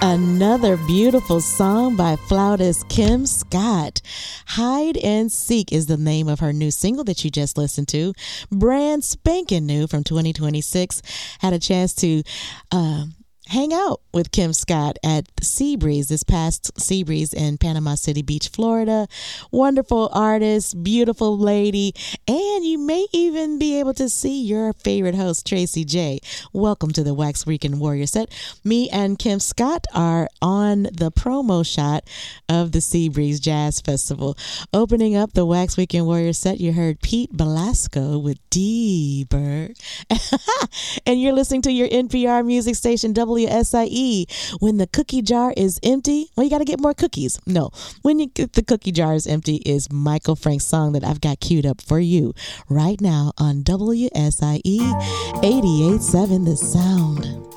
Another beautiful song by flautist Kim Scott. Hide and Seek is the name of her new single that you just listened to. Brand spanking new from 2026. Had a chance to hang out with Kim Scott at Seabreeze, this past Seabreeze in Panama City Beach, Florida. Wonderful artist, beautiful lady, and you may even be able to see your favorite host, Tracy J. Welcome to the Wax Weekend Warrior Set. Me and Kim Scott are on the promo shot of the Seabreeze Jazz Festival. Opening up the Wax Weekend Warrior Set, you heard Pete Velasco with D-Bird. And you're listening to your NPR music station, WSIE. When the cookie jar is empty, well, you got to get more cookies. No, when the cookie jar is empty is Michael Frank's song that I've got queued up for you right now on WSIE 88.7 The Sound.